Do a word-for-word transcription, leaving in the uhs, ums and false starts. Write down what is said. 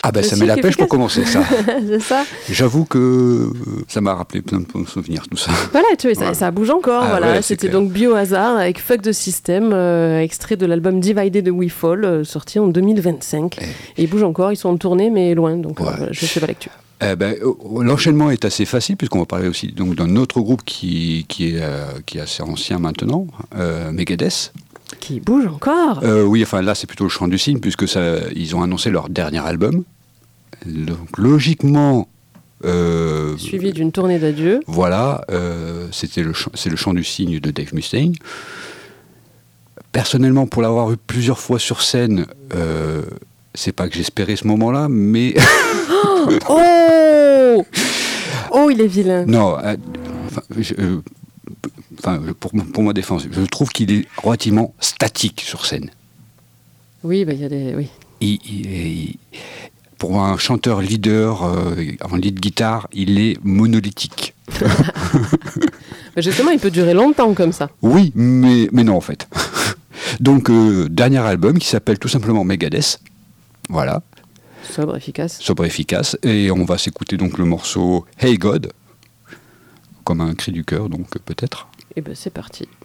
Ah ben, ça met la pêche pour commencer, ça. C'est ça. J'avoue que ça m'a rappelé plein de bons souvenirs, tout ça. Voilà, tu vois, Voilà. ça, ça bouge encore. Ah voilà. ouais, c'est C'était clair. donc Biohazard avec Fuck the System, euh, extrait de l'album Divided de We Fall, euh, sorti en deux mille vingt-cinq. Eh. Et ils bougent encore, ils sont en tournée, mais loin, donc Ouais. euh, je ne fais pas lecture. Eh ben, euh, l'enchaînement est assez facile, puisqu'on va parler aussi donc, d'un autre groupe qui, qui, est, euh, qui est assez ancien maintenant, euh, Megadeth. Qui bouge encore. Euh, oui, enfin là, c'est plutôt le chant du cygne, puisque ça, ils ont annoncé leur dernier album. Donc, logiquement, euh, Suivi d'une tournée d'adieu. voilà, euh, c'était le chant, c'est le chant du cygne de Dave Mustaine. Personnellement, pour l'avoir eu plusieurs fois sur scène, euh, c'est pas que j'espérais ce moment-là, mais Oh Oh, il est vilain. non. euh, enfin, je- euh, enfin, pour, pour ma défense, je trouve qu'il est relativement statique sur scène. Oui, bah, il y a des... Oui. Il- il- il- pour un chanteur leader euh, en lead guitare, il est monolithique. Mais justement, il peut durer longtemps comme ça. Oui, mais, mais non en fait. Donc, euh, dernier album qui s'appelle tout simplement Megadeth. Voilà, Sobre, efficace. sobre efficace. Et on va s'écouter donc le morceau Hey God, comme un cri du cœur, donc peut-être. Et ben c'est parti.